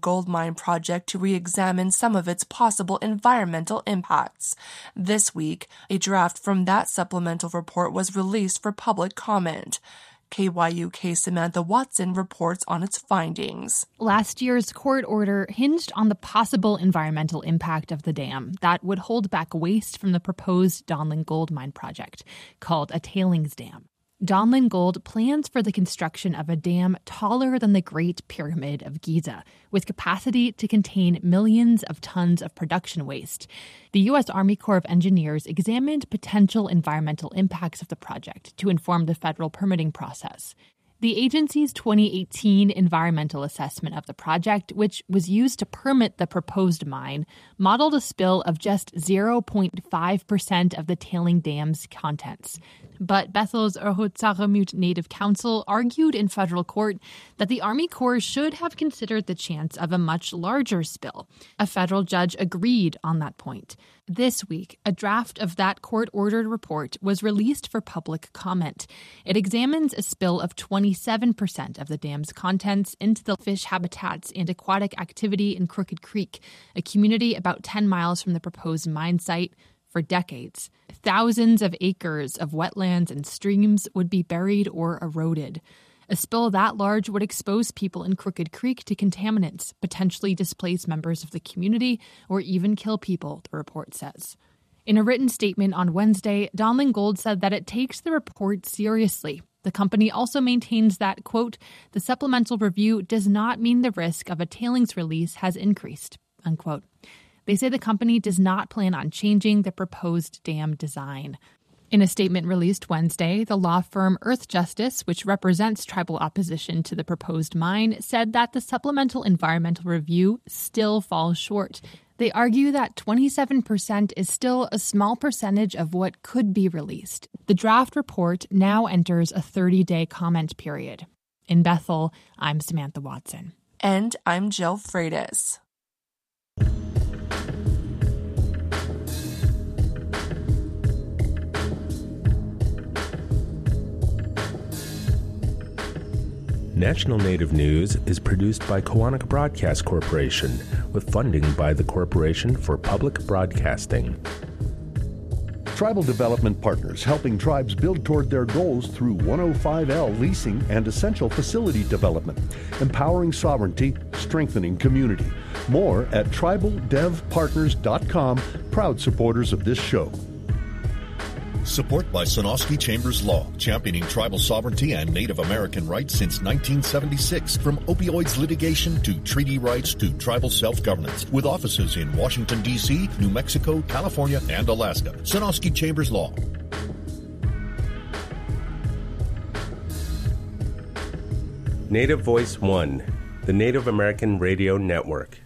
gold mine project to re-examine some of its possible environmental impacts. This week, a draft from that supplemental report was released for public comment. KYUK's Samantha Watson reports on its findings. Last year's court order hinged on the possible environmental impact of the dam that would hold back waste from the proposed Donlin Gold Mine project, called a tailings dam. Donlin Gold plans for the construction of a dam taller than the Great Pyramid of Giza, with capacity to contain millions of tons of production waste. The U.S. Army Corps of Engineers examined potential environmental impacts of the project to inform the federal permitting process. The agency's 2018 environmental assessment of the project, which was used to permit the proposed mine, modeled a spill of just 0.5% of the tailing dam's contents. But Bethel's Rhotsaghamut Native Council argued in federal court that the Army Corps should have considered the chance of a much larger spill. A federal judge agreed on that point. This week, a draft of that court-ordered report was released for public comment. It examines a spill of 27% of the dam's contents into the fish habitats and aquatic activity in Crooked Creek, a community about 10 miles from the proposed mine site. For decades, thousands of acres of wetlands and streams would be buried or eroded. A spill that large would expose people in Crooked Creek to contaminants, potentially displace members of the community, or even kill people, the report says. In a written statement on Wednesday, Donlin Gold said that it takes the report seriously. The company also maintains that, quote, the supplemental review does not mean the risk of a tailings release has increased, unquote. They say the company does not plan on changing the proposed dam design. In a statement released Wednesday, the law firm Earth Justice, which represents tribal opposition to the proposed mine, said that the supplemental environmental review still falls short. They argue that 27% is still a small percentage of what could be released. The draft report now enters a 30-day comment period. In Bethel, I'm Samantha Watson. And I'm Jill Freitas. National Native News is produced by Kawanaka Broadcast Corporation with funding by the Corporation for Public Broadcasting. Tribal Development Partners, helping tribes build toward their goals through 105L leasing and essential facility development, empowering sovereignty, strengthening community. More at tribaldevpartners.com, proud supporters of this show. Support by Sonosky Chambers Law, championing tribal sovereignty and Native American rights since 1976. From opioids litigation to treaty rights to tribal self-governance. With offices in Washington, D.C., New Mexico, California, and Alaska. Sonosky Chambers Law. Native Voice One, the Native American Radio Network.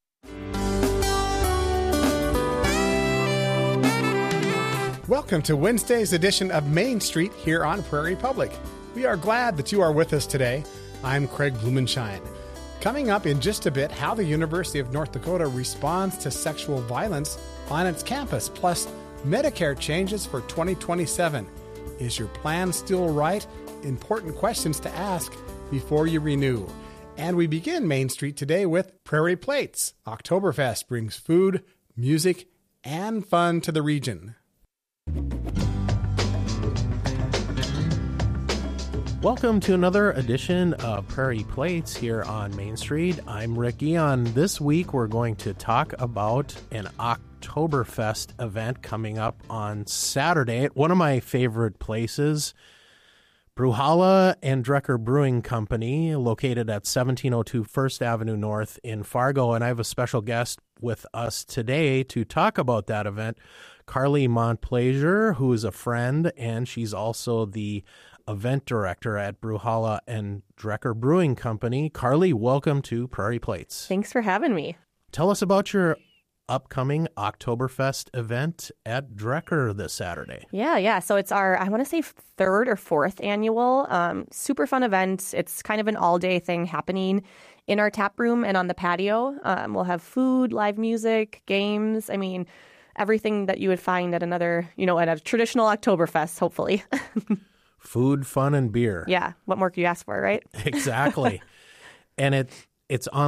Welcome to Wednesday's edition of Main Street here on Prairie Public. We are glad that you are with us today. I'm Craig Blumenshine. Coming up in just a bit, how the University of North Dakota responds to sexual violence on its campus, plus Medicare changes for 2027. Is your plan still right? Important questions to ask before you renew. And we begin Main Street today with Prairie Plates. Oktoberfest brings food, music, and fun to the region. Welcome to another edition of Prairie Plates here on Main Street. I'm Rick Eon. This week we're going to talk about an Oktoberfest event coming up on Saturday at one of my favorite places, Bruhala and Drecker Brewing Company, located at 1702 First Avenue North in Fargo. And I have a special guest with us today to talk about that event, Carly Montplaisir, who is a friend, and she's also the event director at Bruhala and Drecker Brewing Company. Carly, welcome to Prairie Plates. Thanks for having me. Tell us about your upcoming Oktoberfest event at Drecker this Saturday. Yeah. So it's our, I want to say, third or fourth annual super fun event. It's kind of an all-day thing happening in our tap room and on the patio. We'll have food, live music, games. I mean, everything that you would find at another, at a traditional Oktoberfest, hopefully. Food, fun, and beer. Yeah. What more could you ask for, right? Exactly. And it's on the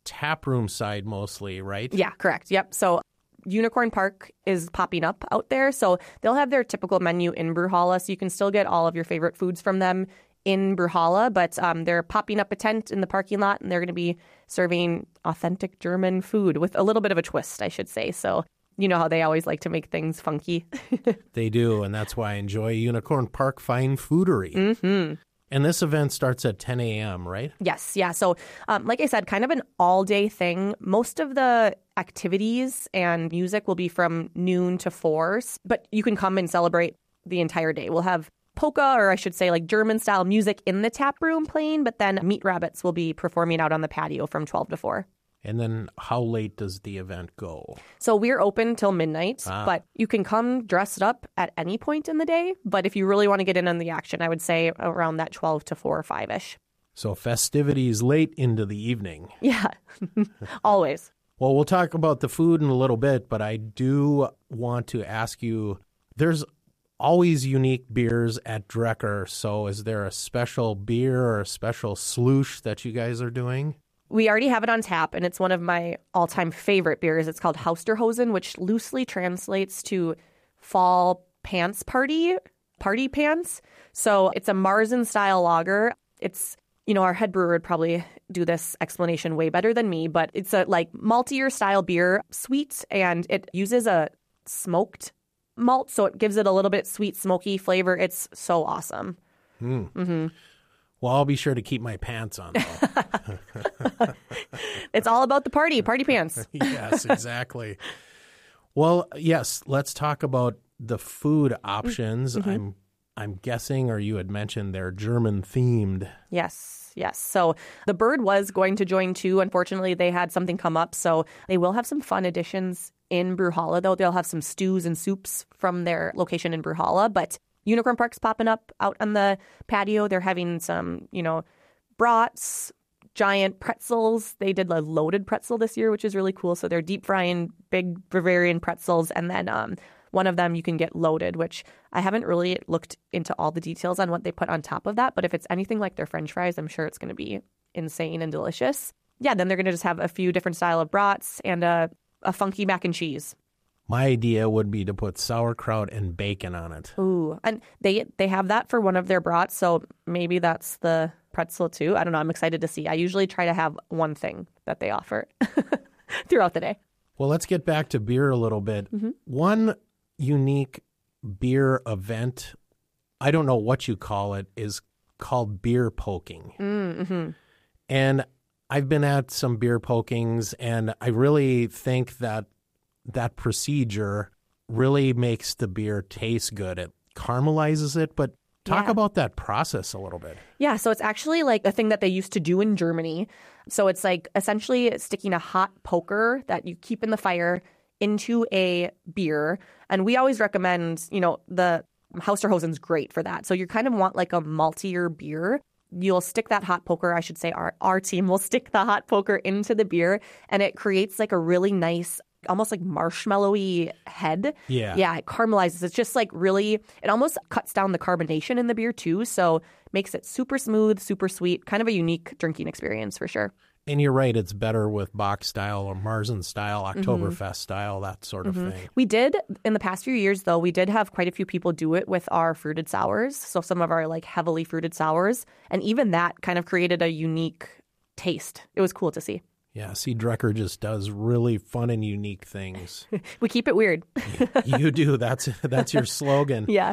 taproom side mostly, right? Yeah, correct. Yep. So Unicorn Park is popping up out there. So they'll have their typical menu in Bruhala. So you can still get all of your favorite foods from them in Bruhala. But they're popping up a tent in the parking lot, and they're going to be serving authentic German food with a little bit of a twist, I should say. So you know how they always like to make things funky. They do. And that's why I enjoy Unicorn Park Fine Foodery. Mm-hmm. And this event starts at 10 a.m., right? Yes. Yeah. So like I said, kind of an all-day thing. Most of the activities and music will be from noon to 4, but you can come and celebrate the entire day. We'll have polka, or I should say like German-style music in the tap room playing, but then Meat Rabbits will be performing out on the patio from 12 to 4. And then how late does the event go? So we're open till midnight, but you can come dressed up at any point in the day. But if you really want to get in on the action, I would say around that 12 to 4 or 5-ish. So festivities late into the evening. Yeah, always. Well, we'll talk about the food in a little bit, but I do want to ask you, there's always unique beers at Drecker. So is there a special beer or a special sloosh that you guys are doing? We already have it on tap, and it's one of my all-time favorite beers. It's called Hausterhosen, which loosely translates to fall pants party pants. So it's a Marzen-style lager. It's, you know, our head brewer would probably do this explanation way better than me, but it's a like maltier style beer, sweet, and it uses a smoked malt, so it gives it a little bit sweet, smoky flavor. It's so awesome. Mm-hmm. Well, I'll be sure to keep my pants on, though. It's all about the party pants. Yes, exactly. Well, yes, let's talk about the food options. Mm-hmm. I'm guessing, or you had mentioned, they're German themed. Yes. So the Bird was going to join too. Unfortunately, they had something come up, so they will have some fun additions in Bruhala, though. They'll have some stews and soups from their location in Bruhala, but Unicorn Park's popping up out on the patio. They're having some, brats, giant pretzels. They did a loaded pretzel this year, which is really cool. So they're deep frying big Bavarian pretzels. And then one of them you can get loaded, which I haven't really looked into all the details on what they put on top of that. But if it's anything like their French fries, I'm sure it's going to be insane and delicious. Yeah, then they're going to just have a few different style of brats and a funky mac and cheese. My idea would be to put sauerkraut and bacon on it. Ooh, and they have that for one of their brats, so maybe that's the pretzel too. I don't know. I'm excited to see. I usually try to have one thing that they offer throughout the day. Well, let's get back to beer a little bit. Mm-hmm. One unique beer event, I don't know what you call it, is called beer poking. Mm-hmm. And I've been at some beer pokings, and I really think that procedure really makes the beer taste good. It caramelizes it, but talk about that process a little bit. Yeah, so it's actually like a thing that they used to do in Germany. So it's like essentially sticking a hot poker that you keep in the fire into a beer. And we always recommend, the Hausterhosen's great for that. So you kind of want like a maltier beer. You'll stick that hot poker, I should say our team will stick the hot poker into the beer, and it creates like a really nice, almost like marshmallowy head. Yeah, it caramelizes. It's just like really, it almost cuts down the carbonation in the beer too. So makes it super smooth, super sweet, kind of a unique drinking experience for sure. And you're right, it's better with Bach style or Marzen style, Oktoberfest style, that sort of thing. We did, in the past few years though, we did have quite a few people do it with our fruited sours. So some of our like heavily fruited sours. And even that kind of created a unique taste. It was cool to see. Yeah, see, Drecker just does really fun and unique things. We keep it weird. You do. That's your slogan. Yeah.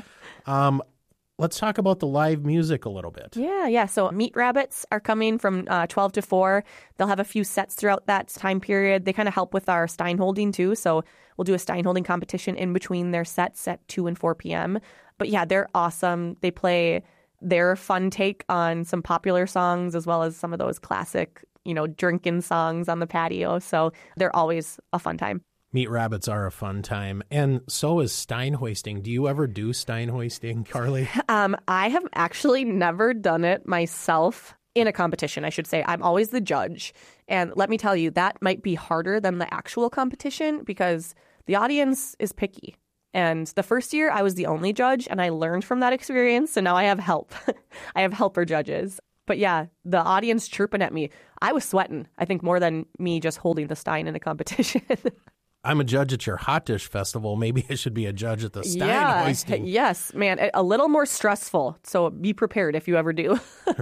Let's talk about the live music a little bit. Yeah. So Meat Rabbits are coming from 12 to 4. They'll have a few sets throughout that time period. They kind of help with our Steinholding too. So we'll do a Steinholding competition in between their sets at 2 and 4 p.m. But yeah, they're awesome. They play their fun take on some popular songs as well as some of those classic, drinking songs on the patio. So they're always a fun time. Meat Rabbits are a fun time. And so is Steinhoisting. Do you ever do Steinhoisting, Carly? I have actually never done it myself in a competition, I should say. I'm always the judge. And let me tell you, that might be harder than the actual competition because the audience is picky. And the first year I was the only judge and I learned from that experience. So now I have help. I have helper judges. But yeah, the audience chirping at me, I was sweating, I think, more than me just holding the stein in a competition. I'm a judge at your hot dish festival. Maybe I should be a judge at the stein hoisting. Yes, man, a little more stressful. So be prepared if you ever do.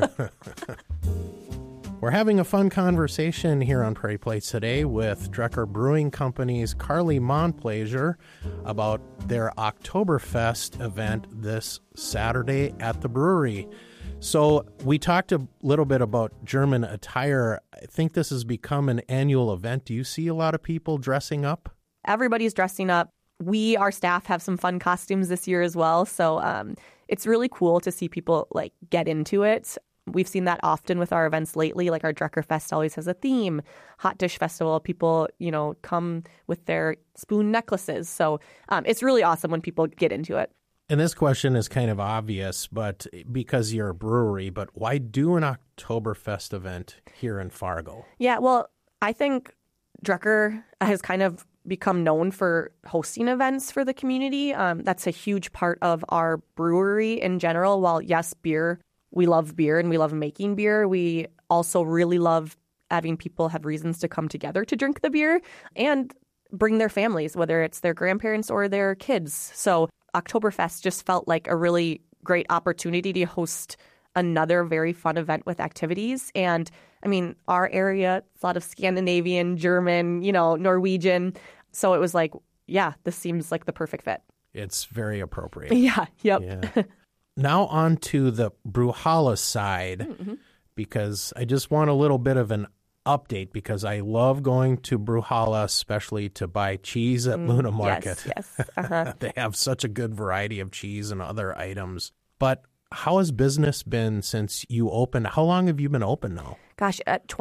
We're having a fun conversation here on Prairie Plates today with Drekker Brewing Company's Carly Monplaisir about their Oktoberfest event this Saturday at the brewery. So we talked a little bit about German attire. I think this has become an annual event. Do you see a lot of people dressing up? Everybody's dressing up. Our staff, have some fun costumes this year as well. So it's really cool to see people like get into it. We've seen that often with our events lately, like our Drekker Fest always has a theme. Hot Dish Festival, people, come with their spoon necklaces. So it's really awesome when people get into it. And this question is kind of obvious, but because you're a brewery, but why do an Oktoberfest event here in Fargo? Yeah, well, I think Drekker has kind of become known for hosting events for the community. That's a huge part of our brewery in general. While, yes, we love beer and we love making beer, we also really love having people have reasons to come together to drink the beer and bring their families, whether it's their grandparents or their kids. So Oktoberfest just felt like a really great opportunity to host another very fun event with activities. And I mean, our area, it's a lot of Scandinavian, German, Norwegian. So it was like, yeah, this seems like the perfect fit. It's very appropriate. Yeah. Yep. Yeah. Now on to the Brewhalle side, because I just want a little bit of an update because I love going to Brewhalle, especially to buy cheese at Luna Market. Yes. Uh-huh. They have such a good variety of cheese and other items. But how has business been since you opened? How long have you been open now? Gosh,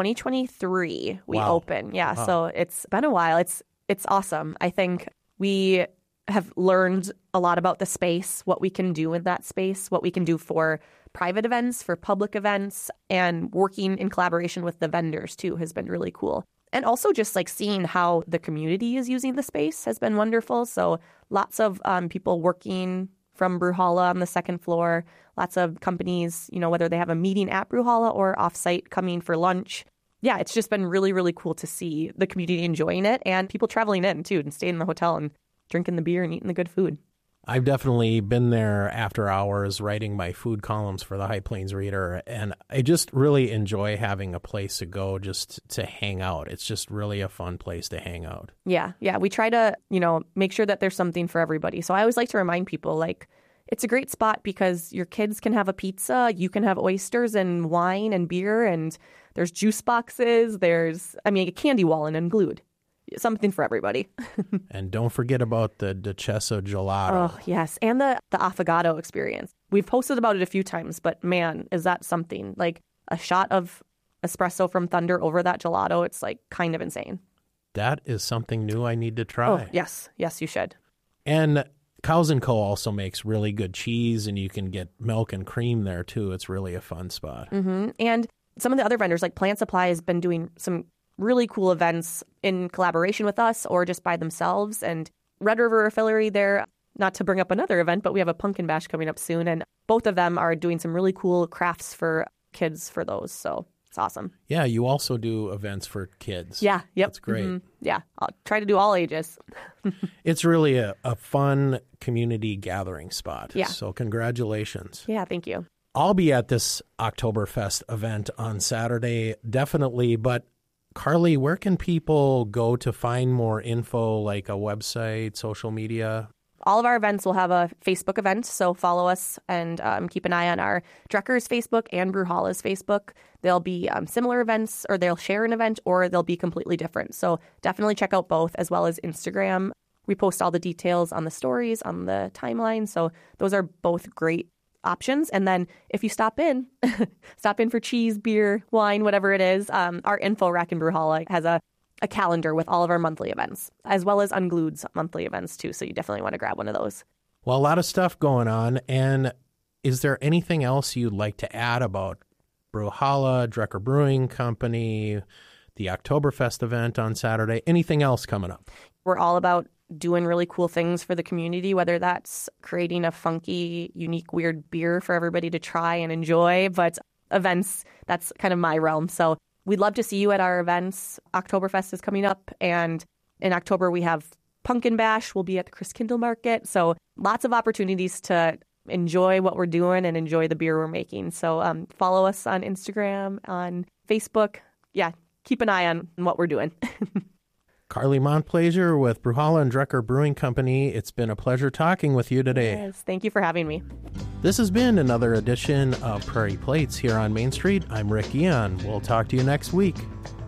2023 we Wow. opened. Yeah, Wow. So it's been a while. It's awesome. I think we have learned a lot about the space, what we can do in that space, what we can do for private events, for public events, and working in collaboration with the vendors too has been really cool. And also just like seeing how the community is using the space has been wonderful. So lots of people working from Brewhalle on the second floor, lots of companies, whether they have a meeting at Brewhalle or offsite coming for lunch. Yeah, it's just been really, really cool to see the community enjoying it and people traveling in too and staying in the hotel and drinking the beer and eating the good food. I've definitely been there after hours writing my food columns for the High Plains Reader, and I just really enjoy having a place to go just to hang out. It's just really a fun place to hang out. Yeah. We try to, make sure that there's something for everybody. So I always like to remind people, like, it's a great spot because your kids can have a pizza, you can have oysters and wine and beer, and there's juice boxes, there's, a candy wall and unglued. Something for everybody. And don't forget about the Duchessa Gelato. Oh, yes. And the affogato experience. We've posted about it a few times, but man, is that something. Like a shot of espresso from Thunder over that gelato, it's like kind of insane. That is something new I need to try. Oh, yes. Yes, you should. And Cows & Co. also makes really good cheese, and you can get milk and cream there, too. It's really a fun spot. Mm-hmm. And some of the other vendors, like Plant Supply, has been doing some really cool events in collaboration with us or just by themselves. And Red River Refillery there, not to bring up another event, but we have a pumpkin bash coming up soon. And both of them are doing some really cool crafts for kids for those. So it's awesome. Yeah, you also do events for kids. Yeah, yep. That's great. Mm-hmm. Yeah, I'll try to do all ages. It's really a fun community gathering spot. Yeah. So congratulations. Yeah, thank you. I'll be at this Oktoberfest event on Saturday, definitely, but Carly, where can people go to find more info, like a website, social media? All of our events will have a Facebook event, so follow us and keep an eye on our Drekker's Facebook and Brewhalle's Facebook. There'll be similar events, or they'll share an event, or they'll be completely different. So definitely check out both, as well as Instagram. We post all the details on the stories, on the timeline, so those are both great options. And then if you stop in for cheese, beer, wine, whatever it is, our info rack in Brewhalle has a calendar with all of our monthly events, as well as Unglued's monthly events too. So you definitely want to grab one of those. Well, a lot of stuff going on. And is there anything else you'd like to add about Brewhalle, Drekker Brewing Company, the Oktoberfest event on Saturday? Anything else coming up? We're all about doing really cool things for the community, whether that's creating a funky, unique, weird beer for everybody to try and enjoy. But events. That's kind of my realm. So we'd love to see you at our events. Oktoberfest is coming up, and in October we have Pumpkin Bash. We'll be at the Christkindl Market. So lots of opportunities to enjoy what we're doing and enjoy the beer we're making. So follow us on Instagram, on Facebook. Yeah, keep an eye on what we're doing. Carly Montplaisir with Bruhala and Drecker Brewing Company. It's been a pleasure talking with you today. Yes, thank you for having me. This has been another edition of Prairie Plates here on Main Street. I'm Rick Eon. We'll talk to you next week.